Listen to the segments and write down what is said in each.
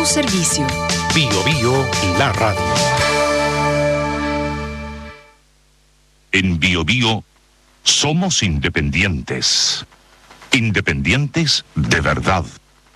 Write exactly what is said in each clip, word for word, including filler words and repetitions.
tu servicio. Bio Bio, la radio. En Bio Bio somos independientes. Independientes de verdad.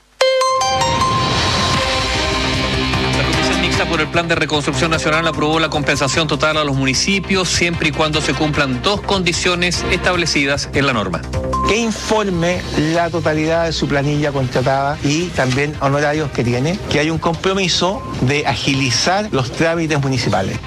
Por el Plan de Reconstrucción Nacional aprobó la compensación total a los municipios siempre y cuando se cumplan dos condiciones establecidas en la norma. Que informe la totalidad de su planilla contratada y también honorarios que tiene, que hay un compromiso de agilizar los trámites municipales.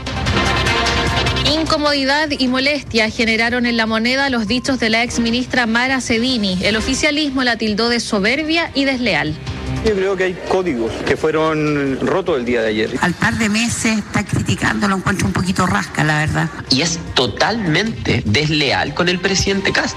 Incomodidad y molestia generaron en La Moneda los dichos de la exministra Mara Cedini. El oficialismo la tildó de soberbia y desleal. Yo creo que hay códigos que fueron rotos el día de ayer. Al par de meses está criticando, lo encuentro un poquito rasca, la verdad. Y es totalmente desleal con el presidente Kast.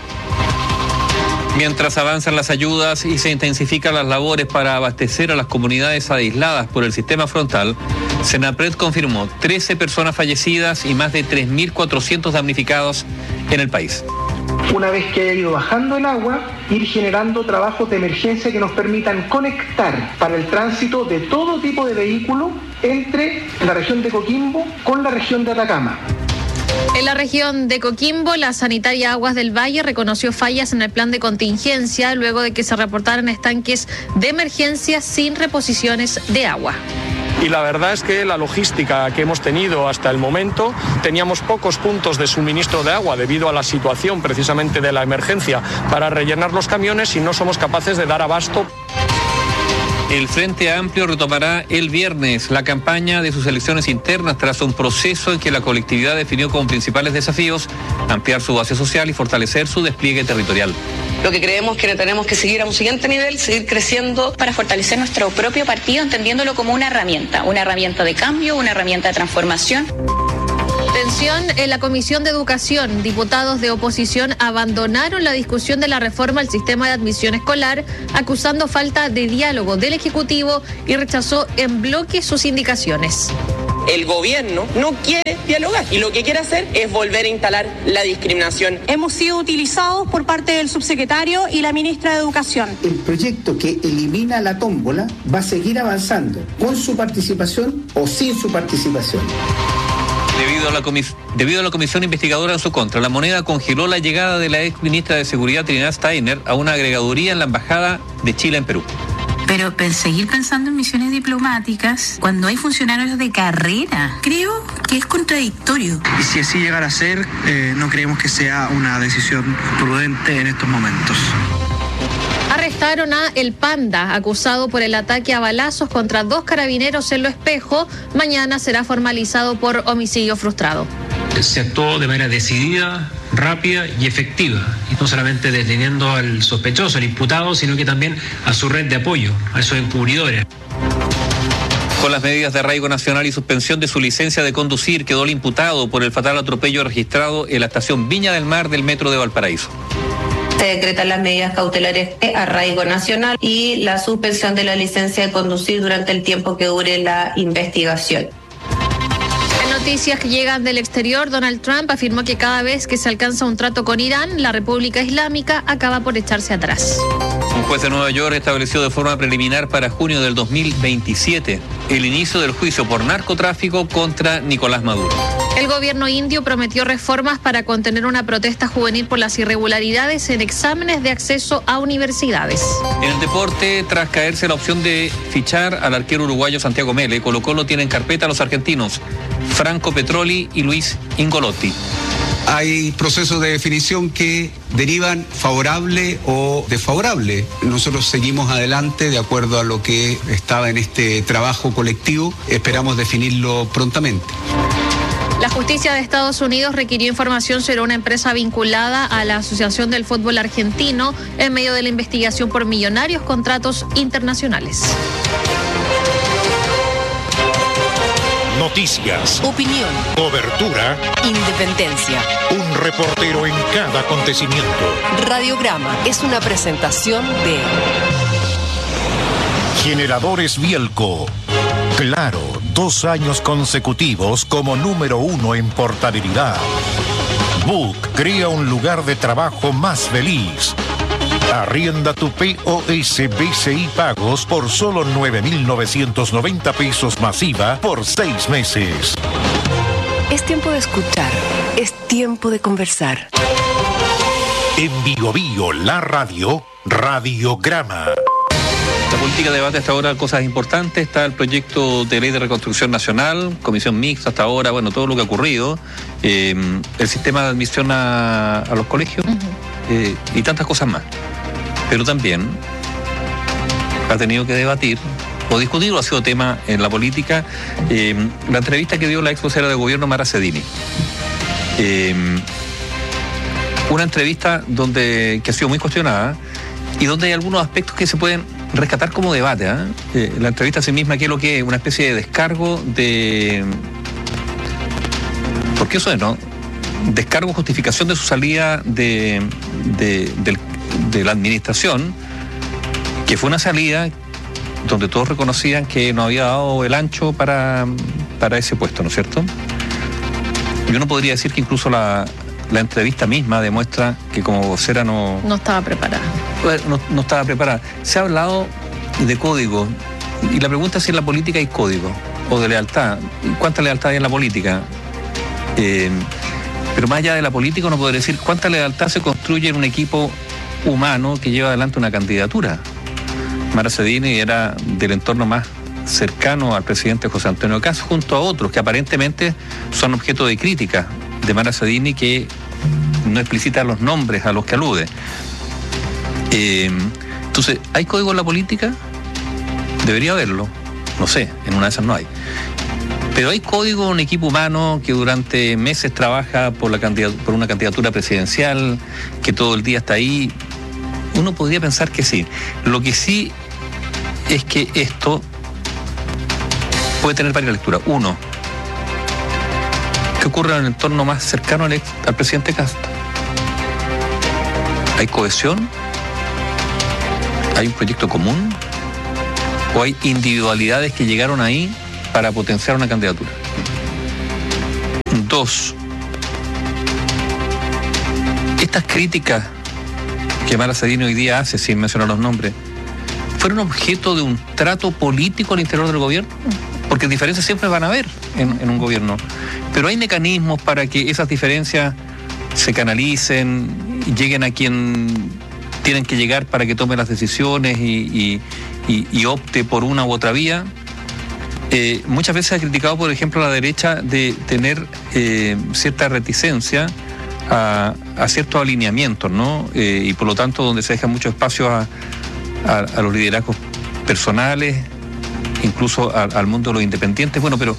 Mientras avanzan las ayudas y se intensifican las labores para abastecer a las comunidades aisladas por el sistema frontal, Senapred confirmó trece personas fallecidas y más de tres mil cuatrocientos damnificados en el país. Una vez que haya ido bajando el agua, ir generando trabajos de emergencia que nos permitan conectar para el tránsito de todo tipo de vehículos entre la región de Coquimbo con la región de Atacama. En la región de Coquimbo, la sanitaria Aguas del Valle reconoció fallas en el plan de contingencia luego de que se reportaran estanques de emergencia sin reposiciones de agua. Y la verdad es que la logística que hemos tenido hasta el momento, teníamos pocos puntos de suministro de agua debido a la situación precisamente de la emergencia para rellenar los camiones y no somos capaces de dar abasto. El Frente Amplio retomará el viernes la campaña de sus elecciones internas tras un proceso en que la colectividad definió como principales desafíos ampliar su base social y fortalecer su despliegue territorial. Lo que creemos que tenemos que seguir a un siguiente nivel, seguir creciendo para fortalecer nuestro propio partido, entendiéndolo como una herramienta, una herramienta de cambio, una herramienta de transformación. Tensión en la Comisión de Educación. Diputados de oposición abandonaron la discusión de la reforma al sistema de admisión escolar, acusando falta de diálogo del Ejecutivo y rechazó en bloque sus indicaciones. El gobierno no quiere dialogar y lo que quiere hacer es volver a instalar la discriminación. Hemos sido utilizados por parte del subsecretario y la ministra de Educación. El proyecto que elimina la tómbola va a seguir avanzando con su participación o sin su participación. Debido a, la comis- debido a la comisión investigadora en su contra, La Moneda congeló la llegada de la ex ministra de Seguridad Trinidad Steiner a una agregaduría en la Embajada de Chile en Perú. Pero seguir pensando en misiones diplomáticas cuando hay funcionarios de carrera, creo que es contradictorio. Y si así llegara a ser, eh, no creemos que sea una decisión prudente en estos momentos. Arrestaron a El Panda, acusado por el ataque a balazos contra dos carabineros en Lo Espejo. Mañana será formalizado por homicidio frustrado. Se actuó de manera decidida, rápida y efectiva, y no solamente deteniendo al sospechoso, al imputado, sino que también a su red de apoyo, a esos encubridores. Con las medidas de arraigo nacional y suspensión de su licencia de conducir, quedó el imputado por el fatal atropello registrado en la estación Viña del Mar del Metro de Valparaíso. Se decretan las medidas cautelares de arraigo nacional y la suspensión de la licencia de conducir durante el tiempo que dure la investigación. En noticias que llegan del exterior, Donald Trump afirmó que cada vez que se alcanza un trato con Irán, la República Islámica acaba por echarse atrás. Un juez de Nueva York estableció de forma preliminar para junio del dos mil veintisiete el inicio del juicio por narcotráfico contra Nicolás Maduro. El gobierno indio prometió reformas para contener una protesta juvenil por las irregularidades en exámenes de acceso a universidades. En el deporte, tras caerse la opción de fichar al arquero uruguayo Santiago Mele, Colo-Colo tiene en carpeta a los argentinos Franco Petroli y Luis Ingolotti. Hay procesos de definición que derivan favorable o desfavorable. Nosotros seguimos adelante de acuerdo a lo que estaba en este trabajo colectivo. Esperamos definirlo prontamente. La justicia de Estados Unidos requirió información sobre una empresa vinculada a la Asociación del Fútbol Argentino en medio de la investigación por millonarios contratos internacionales. Noticias, opinión, cobertura, independencia. Un reportero en cada acontecimiento. Radiograma es una presentación de Generadores Bielco. Claro, dos años consecutivos como número uno en portabilidad. Book crea un lugar de trabajo más feliz. Arrienda tu P O S B C I Pagos por solo nueve mil novecientos noventa pesos masiva por seis meses. Es tiempo de escuchar. Es tiempo de conversar. En Bio Bio, la radio, Radiograma. La política debate hasta ahora cosas importantes. Está el proyecto de ley de reconstrucción nacional, comisión mixta hasta ahora, bueno, todo lo que ha ocurrido. Eh, el sistema de admisión a, a los colegios uh-huh. eh, y tantas cosas más. Pero también ha tenido que debatir o discutir, o ha sido tema en la política, eh, la entrevista que dio la ex vocera de gobierno, Mara Cedini. Eh, una entrevista donde que ha sido muy cuestionada y donde hay algunos aspectos que se pueden rescatar como debate. ¿eh? Eh, la entrevista en sí misma, que es lo que es una especie de descargo de... Porque eso es, ¿no? Descargo, justificación de su salida de, de, de, de la administración, que fue una salida donde todos reconocían que no había dado el ancho para, para ese puesto, ¿no es cierto? Y uno podría decir que incluso la, la entrevista misma demuestra que como vocera no... No estaba preparada. No, no estaba preparada. Se ha hablado de código, y la pregunta es si en la política hay código, o de lealtad. ¿Cuánta lealtad hay en la política? Eh, pero más allá de la política, uno podría decir cuánta lealtad se construye en un equipo humano que lleva adelante una candidatura. Mara Cedini era del entorno más cercano al presidente José Antonio Kast, junto a otros que aparentemente son objeto de crítica de Mara Cedini, que no explicita los nombres a los que alude. Eh, entonces, ¿hay código en la política? Debería haberlo. No sé, en una de esas no hay. Pero hay código en un equipo humano que durante meses trabaja por, la candidat- por una candidatura presidencial, que todo el día está ahí. Uno podría pensar que sí. Lo que sí es que esto puede tener varias lecturas. Uno, ¿qué ocurre en el entorno más cercano al, ex, al presidente Kast? ¿Hay cohesión? ¿Hay un proyecto común? ¿O hay individualidades que llegaron ahí para potenciar una candidatura? Dos, estas críticas que Mara Cedini hoy día hace, sin mencionar los nombres, ¿fueron objeto de un trato político al interior del gobierno? Porque diferencias siempre van a haber en, en un gobierno. Pero hay mecanismos para que esas diferencias se canalicen y lleguen a quien tienen que llegar para que tome las decisiones y, y, y, y opte por una u otra vía. Eh, muchas veces ha criticado, por ejemplo, a la derecha de tener eh, cierta reticencia a, a ciertos alineamientos, ¿no? Eh, y por lo tanto donde se deja mucho espacio a, a, a los liderazgos personales, incluso a, al mundo de los independientes. Bueno, pero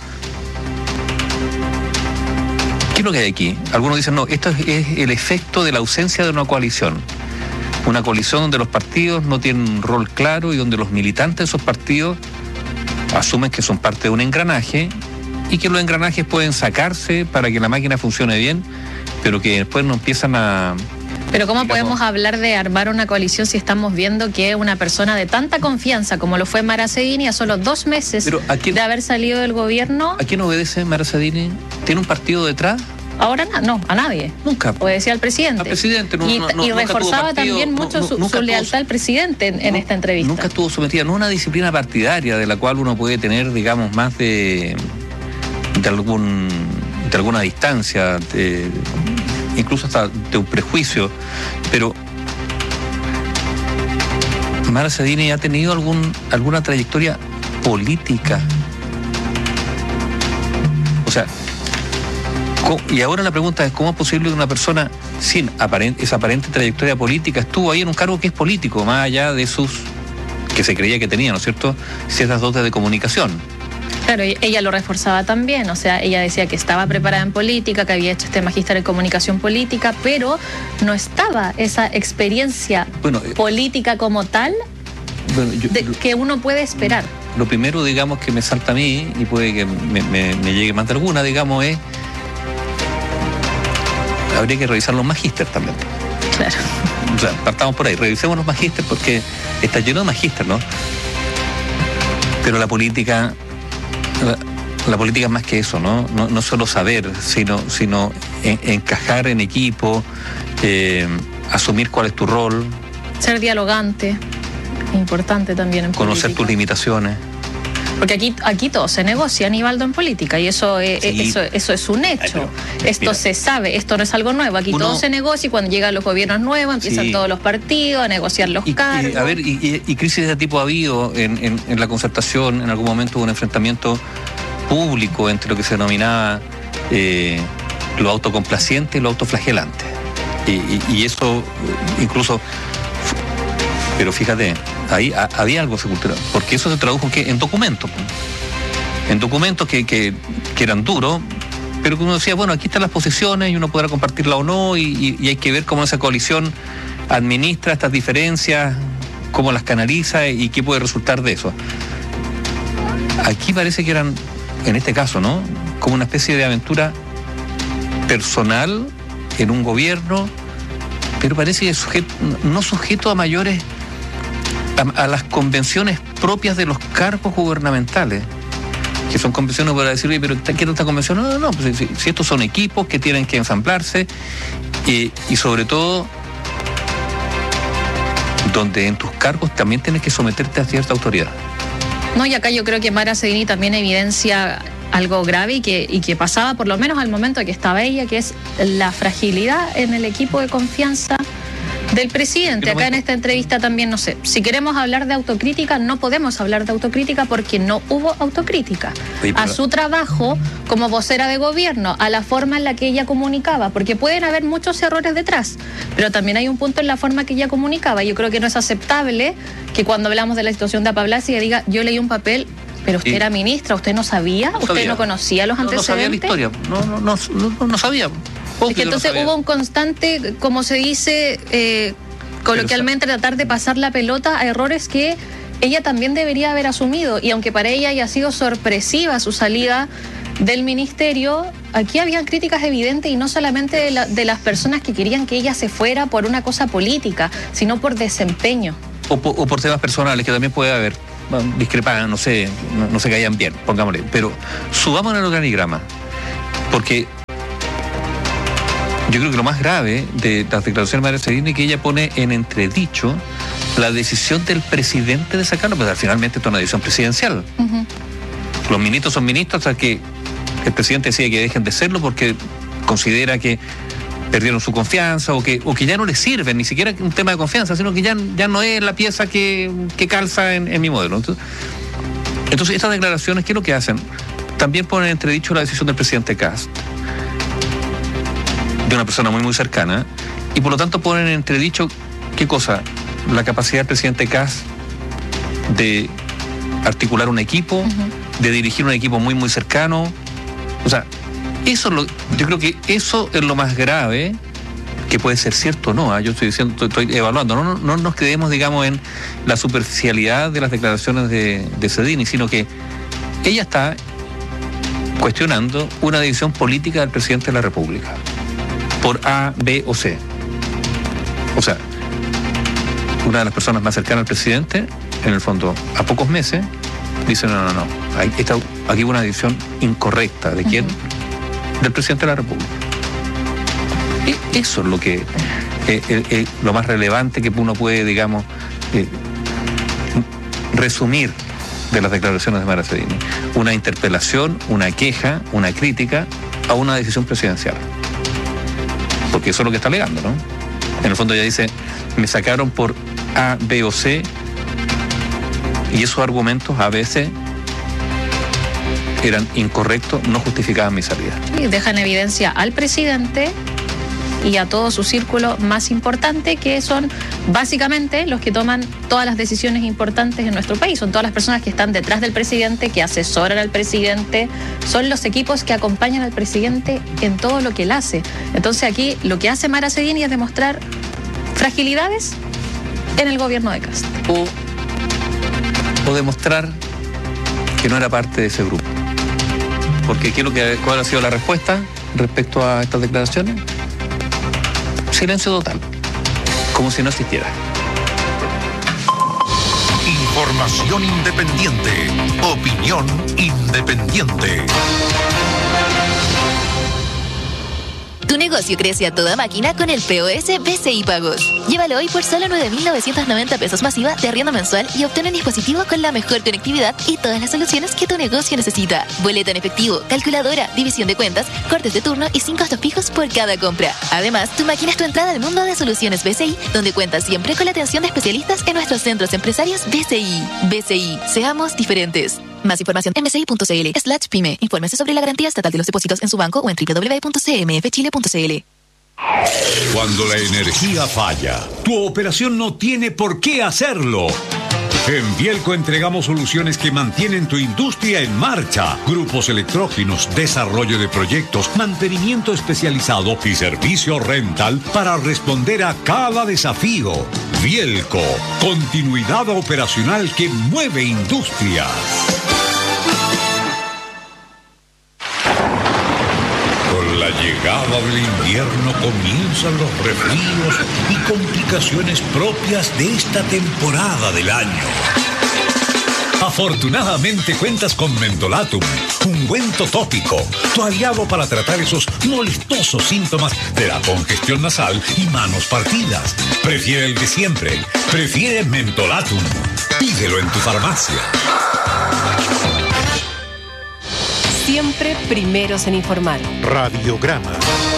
¿qué es lo que hay aquí? Algunos dicen, no, esto es, es el efecto de la ausencia de una coalición. Una coalición donde los partidos no tienen un rol claro y donde los militantes de esos partidos asumen que son parte de un engranaje y que los engranajes pueden sacarse para que la máquina funcione bien, pero que después no empiezan a... Pero ¿cómo digamos, podemos hablar de armar una coalición si estamos viendo que una persona de tanta confianza como lo fue Mara Cedini a solo dos meses quién, de haber salido del gobierno... ¿A quién obedece Mara Cedini? ¿Tiene un partido detrás? Ahora no, a nadie. Nunca. Obedecía al presidente. Al presidente. No, y no, no, y reforzaba partido, también mucho no, no, su, su estuvo, lealtad al presidente en, en no, esta entrevista. Nunca estuvo sometida, no a una disciplina partidaria de la cual uno puede tener, digamos, más de, de, algún, de alguna distancia, de, incluso hasta de un prejuicio. Pero Mara Cedini ha tenido algún, alguna trayectoria política. O sea, y ahora la pregunta es, ¿cómo es posible que una persona sin aparente, esa aparente trayectoria política estuvo ahí en un cargo que es político, más allá de sus, que se creía que tenía, ¿no es cierto?, ciertas dotes de comunicación? Claro, ella lo reforzaba también, o sea, ella decía que estaba preparada en política, que había hecho este magíster en comunicación política, pero no estaba esa experiencia bueno, política como tal bueno, yo, de, que uno puede esperar. Lo primero, digamos, que me salta a mí, y puede que me, me, me llegue más de alguna, digamos, es habría que revisar los magísteres también. Claro. O sea, partamos por ahí, revisemos los magísteres porque está lleno de magísteres, ¿no? Pero la política, la, la política es más que eso, ¿no? No, no solo saber, sino, sino en, encajar en equipo, eh, asumir cuál es tu rol, Ser dialogante, importante también en conocer política. tus limitaciones. Porque aquí, aquí todo se negocia, Aníbaldo, en política, y eso, es, Sí. eso, eso es un hecho. Ay, pero, esto mira, se sabe, esto no es algo nuevo. Aquí uno- todo se negocia y cuando llegan los gobiernos nuevos empiezan Sí. todos los partidos a negociar los Y, cargos. y, a ver, y, y- y crisis de ese tipo ha habido en, en- en la concertación. En algún momento hubo un enfrentamiento público entre lo que se denominaba eh, lo autocomplaciente y lo autoflagelante. Y, y- y eso incluso, pero fíjate, ahí ha- había algo sepultural, porque eso se tradujo ¿qué? en documentos, pues. en documentos que, que, que eran duros, pero que uno decía, bueno, aquí están las posiciones y uno podrá compartirla o no, y, y- y hay que ver cómo esa coalición administra estas diferencias, cómo las canaliza y qué puede resultar de eso. Aquí parece que eran, en este caso, ¿no?, como una especie de aventura personal en un gobierno, pero parece que sujeto, no sujeto a mayores, a, a las convenciones propias de los cargos gubernamentales, que son convenciones para decir, oye, pero ¿qué tanta convención? No, no, no, pues, si, si estos son equipos que tienen que ensamblarse, eh, y sobre todo donde en tus cargos también tienes que someterte a cierta autoridad. No, y acá yo creo que Mara Sedini también evidencia algo grave y que, y que pasaba por lo menos al momento que estaba ella, que es la fragilidad en el equipo de confianza del presidente. Acá en esta entrevista también, no sé, si queremos hablar de autocrítica, no podemos hablar de autocrítica porque no hubo autocrítica Oye, pero- a su trabajo como vocera de gobierno, a la forma en la que ella comunicaba, porque pueden haber muchos errores detrás, pero también hay un punto en la forma que ella comunicaba. Yo creo que no es aceptable que cuando hablamos de la situación de Apablas ella diga, yo leí un papel, pero usted Sí. era ministra, usted no sabía, No usted sabía. no conocía los No, no sabía la antecedentes. historia, no, no, no, no, no sabía. Obvio Es que que no entonces sabía. hubo un constante, como se dice eh, coloquialmente, tratar de pasar la pelota a errores que ella también debería haber asumido. Y aunque para ella haya sido sorpresiva su salida del ministerio, aquí habían críticas evidentes y no solamente de, la- de las personas que querían que ella se fuera por una cosa política, sino por desempeño. O, po- o por temas personales, que también puede haber bueno, discrepancias, no sé, no, no se caían bien, pongámosle. Pero subamos en el organigrama, porque yo creo que lo más grave de las declaraciones de Mara Sedini es que ella pone en entredicho la decisión del presidente de sacarlo, pues finalmente esto es una decisión presidencial. Los ministros son ministros hasta que el presidente decide que dejen de serlo porque considera que perdieron su confianza o que, o que ya no les sirven, ni siquiera un tema de confianza, sino que ya, ya no es la pieza que, que calza en, en mi modelo. Entonces, entonces, estas declaraciones, ¿qué es lo que hacen? También ponen en entredicho la decisión del presidente Kast, de una persona muy muy cercana, y por lo tanto ponen en entredicho, ¿qué cosa? La capacidad del presidente Kast de articular un equipo, uh-huh. de dirigir un equipo muy muy cercano. O sea, eso es lo, yo creo que eso es lo más grave, que puede ser cierto o no, ¿eh? Yo estoy diciendo, estoy, estoy evaluando, no, no, no nos quedemos, digamos, en la superficialidad de las declaraciones de, de Sedini, sino que ella está cuestionando una decisión política del presidente de la República, por A, B o C. O sea, una de las personas más cercanas al presidente, en el fondo, a pocos meses, dice, no, no, no, hay, esta, aquí hubo una decisión incorrecta. ¿De quién? Uh-huh. Del presidente de la República. Y eso es lo que, eh, eh, eh, lo más relevante que uno puede, digamos, eh, resumir de las declaraciones de Mara Sedini. Una interpelación, una queja, una crítica a una decisión presidencial. Porque eso es lo que está alegando, ¿no? En el fondo ella dice, me sacaron por A, B o C, y esos argumentos a veces eran incorrectos, no justificaban mi salida. Y deja en evidencia al presidente y a todo su círculo más importante, que son básicamente los que toman todas las decisiones importantes en nuestro país. Son todas las personas que están detrás del presidente, que asesoran al presidente, son los equipos que acompañan al presidente en todo lo que él hace. Entonces aquí lo que hace Mara Sedini es demostrar fragilidades en el gobierno de Kast. O, o demostrar que no era parte de ese grupo. Porque ¿qué es lo que, ¿cuál ha sido la respuesta respecto a estas declaraciones? Silencio total, como si no existiera. Información independiente, opinión independiente. Tu negocio crece a toda máquina con el P O S B C I Pagos. Llévalo hoy por solo nueve mil novecientos noventa pesos masiva de arriendo mensual y obtén un dispositivo con la mejor conectividad y todas las soluciones que tu negocio necesita. Boleta en efectivo, calculadora, división de cuentas, cortes de turno y sin costos fijos por cada compra. Además, tu máquina es tu entrada al mundo de soluciones B C I, donde cuentas siempre con la atención de especialistas en nuestros centros empresarios B C I. B C I, seamos diferentes. Más información en bci.cl slash pyme. Infórmese sobre la garantía estatal de los depósitos en su banco o en doble u doble u doble u punto c m f chile punto c l. Cuando la energía falla, tu operación no tiene por qué hacerlo. En Vielco entregamos soluciones que mantienen tu industria en marcha. Grupos electrógenos, desarrollo de proyectos, mantenimiento especializado y servicio rental para responder a cada desafío. Vielco, continuidad operacional que mueve industrias. Con la llegada del invierno comienzan los resfríos y complicaciones propias de esta temporada del año. Afortunadamente cuentas con Mentolatum, ungüento tópico, tu aliado para tratar esos molestosos síntomas de la congestión nasal y manos partidas. Prefiere el de siempre, prefiere Mentolatum. Pídelo en tu farmacia. Siempre primeros en informar. Radiograma.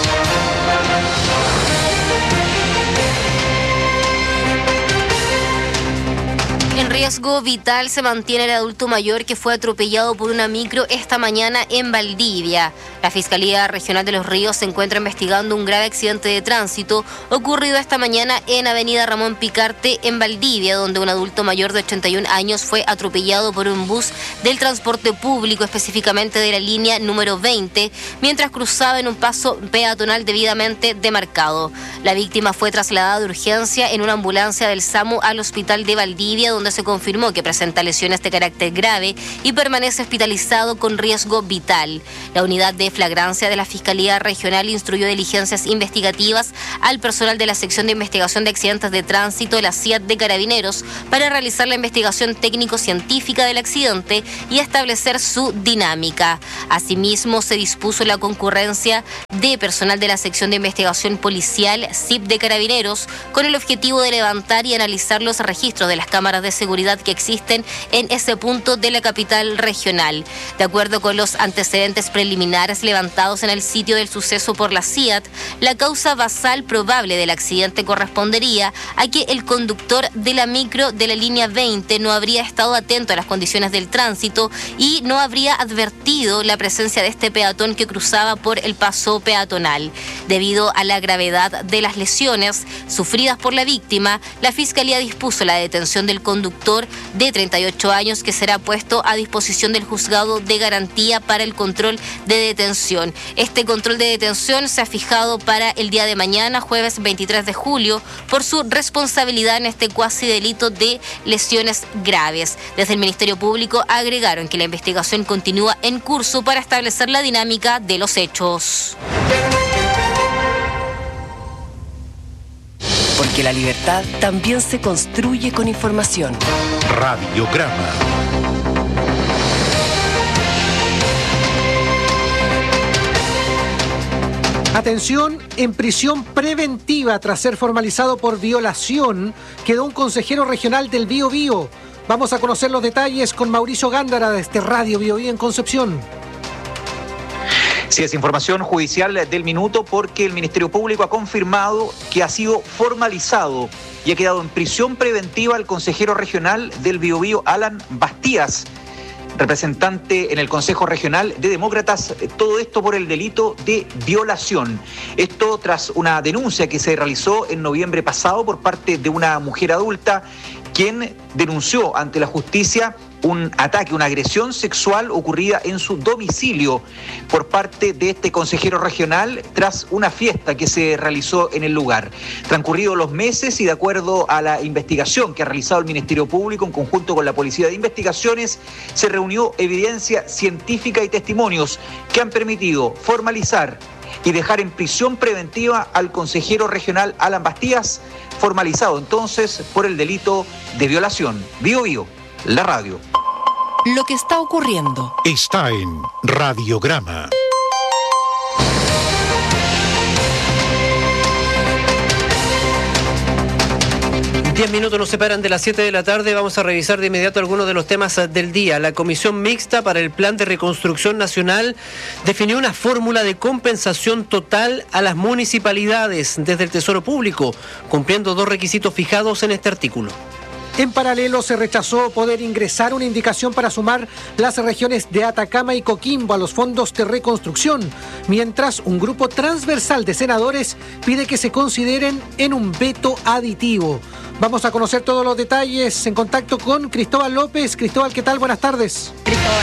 En riesgo vital se mantiene el adulto mayor que fue atropellado por una micro esta mañana en Valdivia. La Fiscalía Regional de Los Ríos se encuentra investigando un grave accidente de tránsito ocurrido esta mañana en Avenida Ramón Picarte en Valdivia, donde un adulto mayor de ochenta y un años fue atropellado por un bus del transporte público, específicamente de la línea número veinte, mientras cruzaba en un paso peatonal debidamente demarcado. La víctima fue trasladada de urgencia en una ambulancia del SAMU al hospital de Valdivia, donde se confirmó que presenta lesiones de carácter grave y permanece hospitalizado con riesgo vital. La unidad de flagrancia de la Fiscalía Regional instruyó diligencias investigativas al personal de la Sección de Investigación de Accidentes de Tránsito, la C I A T de Carabineros, para realizar la investigación técnico-científica del accidente y establecer su dinámica. Asimismo, se dispuso la concurrencia de personal de la Sección de Investigación Policial, C I P de Carabineros, con el objetivo de levantar y analizar los registros de las cámaras de seguridad que existen en ese punto de la capital regional. De acuerdo con los antecedentes preliminares levantados en el sitio del suceso por la C I A T, la causa basal probable del accidente correspondería a que el conductor de la micro de la línea veinte no habría estado atento a las condiciones del tránsito y no habría advertido la presencia de este peatón que cruzaba por el paso peatonal. Debido a la gravedad de las lesiones sufridas por la víctima, la Fiscalía dispuso la detención del conductor de treinta y ocho años, que será puesto a disposición del juzgado de garantía para el control de detención. Este control de detención se ha fijado para el día de mañana, jueves veintitrés de julio, por su responsabilidad en este cuasi delito de lesiones graves. Desde el Ministerio Público agregaron que la investigación continúa en curso para establecer la dinámica de los hechos. Porque la libertad también se construye con información. Radiograma. Atención, en prisión preventiva tras ser formalizado por violación, quedó un consejero regional del Bío Bío. Vamos a conocer los detalles con Mauricio Gándara de este Radio Bío Bío en Concepción. Sí, es información judicial del minuto porque el Ministerio Público ha confirmado que ha sido formalizado y ha quedado en prisión preventiva el consejero regional del Bío Bío, Alan Bastías, representante en el Consejo Regional de Demócratas, todo esto por el delito de violación. Esto tras una denuncia que se realizó en noviembre pasado por parte de una mujer adulta, quien denunció ante la justicia un ataque, una agresión sexual ocurrida en su domicilio por parte de este consejero regional tras una fiesta que se realizó en el lugar. Transcurridos los meses y de acuerdo a la investigación que ha realizado el Ministerio Público en conjunto con la Policía de Investigaciones, se reunió evidencia científica y testimonios que han permitido formalizar y dejar en prisión preventiva al consejero regional Alan Bastías, formalizado entonces por el delito de violación. Bío Bío, la radio. Lo que está ocurriendo está en Radiograma. Diez minutos nos separan de las siete de la tarde. Vamos a revisar de inmediato algunos de los temas del día. La Comisión Mixta para el Plan de Reconstrucción Nacional definió una fórmula de compensación total a las municipalidades desde el Tesoro Público, cumpliendo dos requisitos fijados en este artículo. En paralelo, se rechazó poder ingresar una indicación para sumar las regiones de Atacama y Coquimbo a los fondos de reconstrucción, mientras un grupo transversal de senadores pide que se consideren en un veto aditivo. Vamos a conocer todos los detalles en contacto con Cristóbal López. Cristóbal, ¿qué tal? Buenas tardes. Cristóbal.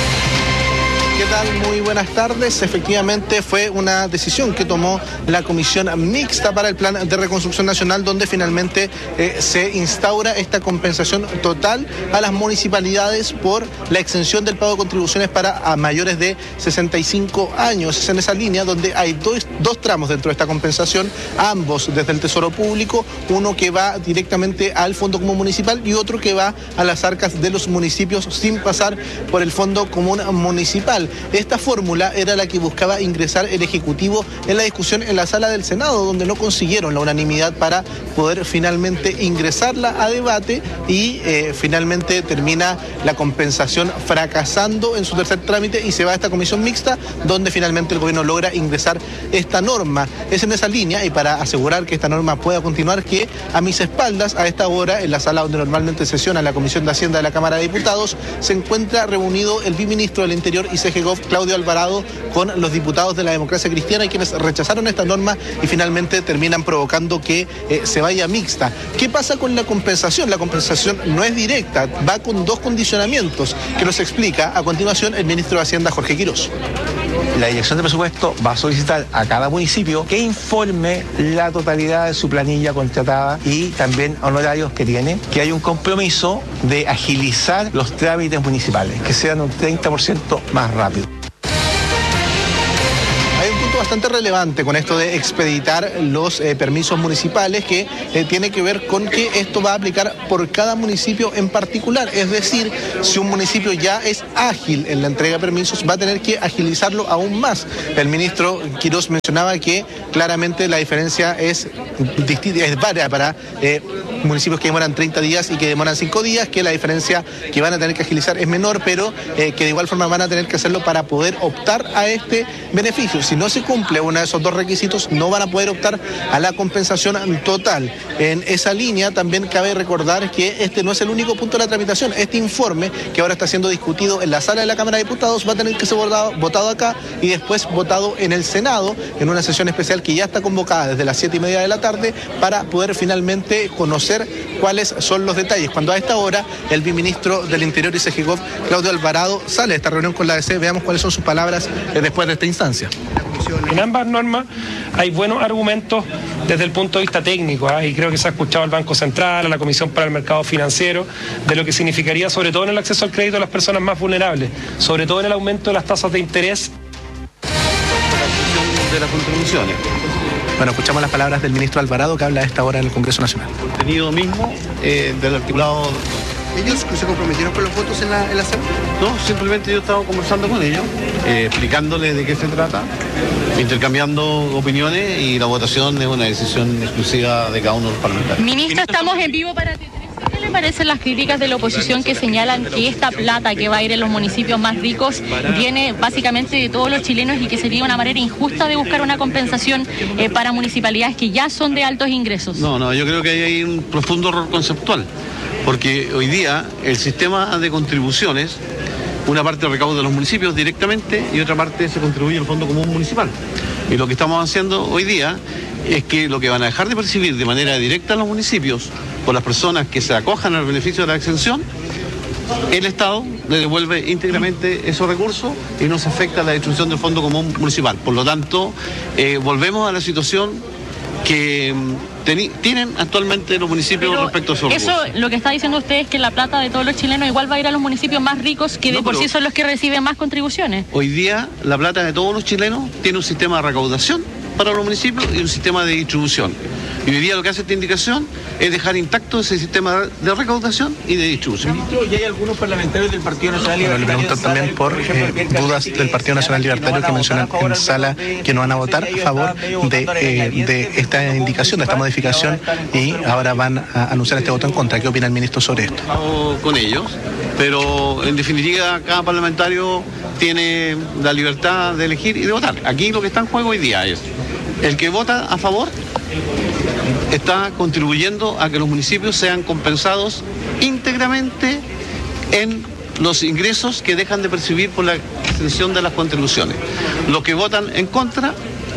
¿Qué tal? Muy buenas tardes. Efectivamente fue una decisión que tomó la Comisión Mixta para el Plan de Reconstrucción Nacional, donde finalmente eh, se instaura esta compensación total a las municipalidades por la exención del pago de contribuciones para a mayores de sesenta y cinco años. Es en esa línea donde hay dos, dos tramos dentro de esta compensación, ambos desde el Tesoro Público, uno que va directamente al Fondo Común Municipal y otro que va a las arcas de los municipios sin pasar por el Fondo Común Municipal. Esta fórmula era la que buscaba ingresar el Ejecutivo en la discusión en la sala del Senado, donde no consiguieron la unanimidad para poder finalmente ingresarla a debate y eh, finalmente termina la compensación fracasando en su tercer trámite y se va a esta comisión mixta, donde finalmente el gobierno logra ingresar esta norma. Es en esa línea, y para asegurar que esta norma pueda continuar, que a mis espaldas, a esta hora, en la sala donde normalmente sesiona la Comisión de Hacienda de la Cámara de Diputados, se encuentra reunido el viceministro del Interior y C G Gov, Claudio Alvarado, con los diputados de la Democracia Cristiana, y quienes rechazaron esta norma y finalmente terminan provocando que eh, se vaya mixta. ¿Qué pasa con la compensación? La compensación no es directa, va con dos condicionamientos que nos explica a continuación el ministro de Hacienda, Jorge Quirós. La Dirección de Presupuesto va a solicitar a cada municipio que informe la totalidad de su planilla contratada y también honorarios que tiene, que hay un compromiso de agilizar los trámites municipales, que sean un treinta por ciento más rápido. Bastante relevante con esto de expeditar los eh, permisos municipales, que eh, tiene que ver con que esto va a aplicar por cada municipio en particular. Es decir, si un municipio ya es ágil en la entrega de permisos, va a tener que agilizarlo aún más. El ministro Quirós mencionaba que claramente la diferencia es distinta, es varia para eh, municipios que demoran treinta días y que demoran cinco días, que la diferencia que van a tener que agilizar es menor, pero eh, que de igual forma van a tener que hacerlo para poder optar a este beneficio. Si no se cumple uno de esos dos requisitos, no van a poder optar a la compensación total. En esa línea también cabe recordar que este no es el único punto de la tramitación. Este informe, que ahora está siendo discutido en la sala de la Cámara de Diputados, va a tener que ser votado, votado acá y después votado en el Senado, en una sesión especial que ya está convocada desde las siete y media de la tarde, para poder finalmente conocer cuáles son los detalles. Cuando a esta hora el viceministro del Interior y C G Gov, Claudio Alvarado, sale de esta reunión con la D C, veamos cuáles son sus palabras después de esta instancia. En ambas normas hay buenos argumentos desde el punto de vista técnico, ¿eh? y creo que se ha escuchado al Banco Central, a la Comisión para el Mercado Financiero, de lo que significaría sobre todo en el acceso al crédito de las personas más vulnerables, sobre todo en el aumento de las tasas de interés. De las contribuciones. Bueno, escuchamos las palabras del ministro Alvarado, que habla a esta hora en el Congreso Nacional. El contenido mismo eh, del articulado. ¿Ellos se comprometieron con los votos en la, en la sala? No, simplemente yo he estado conversando con ellos, eh, explicándoles de qué se trata, intercambiando opiniones, y la votación es una decisión exclusiva de cada uno de los parlamentarios. Ministro, estamos en vivo para T trece. ¿Qué le parecen las críticas de la oposición que señalan que esta plata que va a ir en los municipios más ricos viene básicamente de todos los chilenos y que sería una manera injusta de buscar una compensación eh, para municipalidades que ya son de altos ingresos? No, no, yo creo que ahí hay un profundo error conceptual, porque hoy día el sistema de contribuciones, una parte recauda de los municipios directamente y otra parte se contribuye al Fondo Común Municipal. Y lo que estamos haciendo hoy día es que lo que van a dejar de percibir de manera directa los municipios por las personas que se acojan al beneficio de la exención, el Estado le devuelve íntegramente esos recursos y no se afecta la distribución del Fondo Común Municipal. Por lo tanto, eh, volvemos a la situación que tienen actualmente los municipios pero respecto a esos eso, recursos. Lo que está diciendo usted es que la plata de todos los chilenos igual va a ir a los municipios más ricos, que de no, por sí son los que reciben más contribuciones. Hoy día la plata de todos los chilenos tiene un sistema de recaudación para los municipios y un sistema de distribución. Y hoy día lo que hace esta indicación es dejar intacto ese sistema de recaudación y de distribución. Ministro, ¿y hay algunos parlamentarios del Partido Nacional Libertario? Bueno, le preguntan también por eh, dudas del Partido Nacional Libertario que mencionan en sala que no van a votar a favor de, eh, de esta indicación, de esta modificación, y ahora van a anunciar este voto en contra. ¿Qué opina el ministro sobre esto? Con ellos, pero en definitiva cada parlamentario tiene la libertad de elegir y de votar. Aquí lo que está en juego hoy día es el que vota a favor está contribuyendo a que los municipios sean compensados íntegramente en los ingresos que dejan de percibir por la extensión de las contribuciones. Los que votan en contra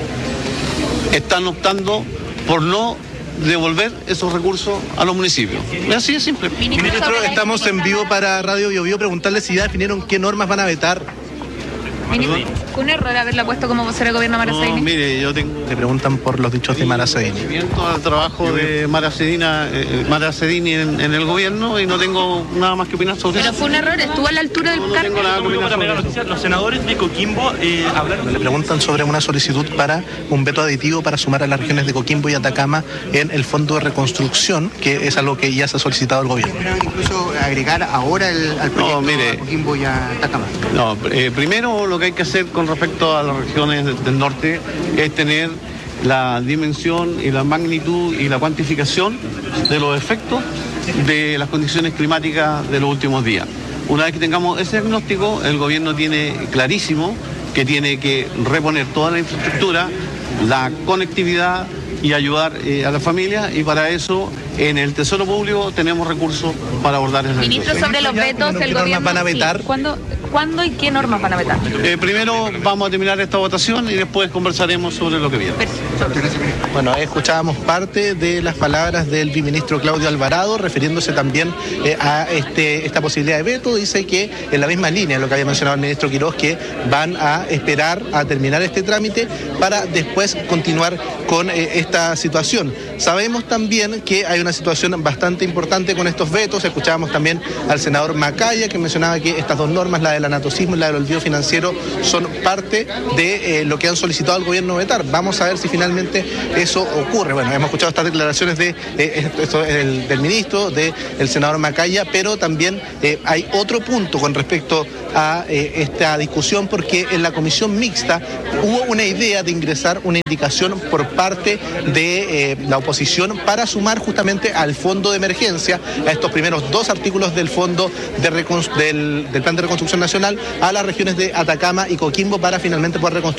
están optando por no devolver esos recursos a los municipios. Así de simple. Ministro, estamos en vivo para Radio Bio Bio. Preguntarle si ya definieron qué normas van a vetar. Ministro, ¿fue un error haberla puesto como vocero del gobierno Mara Cedini? No, mire, yo tengo... Le preguntan por los dichos de Mara Cedini. Al trabajo de Mara Cedini, eh, Mara Cedini en, en el gobierno, y no tengo nada más que opinar sobre Pero eso. Pero fue un error, estuvo a la altura del no cargo. Tengo nada que opinar sobre eso. Los senadores de Coquimbo eh, hablaron. Le preguntan sobre una solicitud para un veto aditivo para sumar a las regiones de Coquimbo y Atacama en el Fondo de Reconstrucción, que es algo que ya se ha solicitado al gobierno. Pero incluso agregar ahora el, al proyecto no, mire, a Coquimbo y a Atacama. No, eh, primero lo que hay que hacer con respecto a las regiones del norte es tener la dimensión y la magnitud y la cuantificación de los efectos de las condiciones climáticas de los últimos días. Una vez que tengamos ese diagnóstico, el gobierno tiene clarísimo que tiene que reponer toda la infraestructura, la conectividad y ayudar eh, a las familias, y para eso en el Tesoro Público tenemos recursos para abordar esa Ministro, situación. sobre los vetos, el gobierno... van a vetar? Sí. ¿Cuándo, ¿Cuándo y qué normas van a vetar? Eh, primero vamos a terminar esta votación y después conversaremos sobre lo que viene. Bueno, escuchábamos parte de las palabras del viceministro Claudio Alvarado, refiriéndose también eh, a este, esta posibilidad de veto. Dice que en la misma línea, lo que había mencionado el ministro Quirós, que van a esperar a terminar este trámite para después continuar con eh, esta situación. Sabemos también que hay una situación bastante importante con estos vetos. Escuchábamos también al senador Macaya, que mencionaba que estas dos normas, la del anatocismo y la del olvido financiero, son parte de eh, lo que han solicitado al gobierno vetar. Vamos a ver si finalmente eso ocurre. Bueno, hemos escuchado estas declaraciones de, eh, esto, del, del ministro, del senador Macaya, pero también eh, hay otro punto con respecto a eh, esta discusión, porque en la comisión mixta hubo una idea de ingresar una indicación por parte de eh, la oposición para sumar justamente al fondo de emergencia, a estos primeros dos artículos del fondo de del, del plan de reconstrucción nacional, a las regiones de Atacama y Coquimbo, para finalmente poder reconstruir